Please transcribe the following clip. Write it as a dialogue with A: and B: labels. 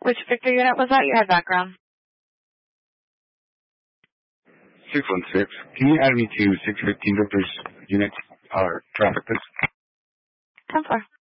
A: Which Victor unit was that? You had background.
B: 616. Can you add me to 615 Victor's unit, traffic, please?
A: 10-4.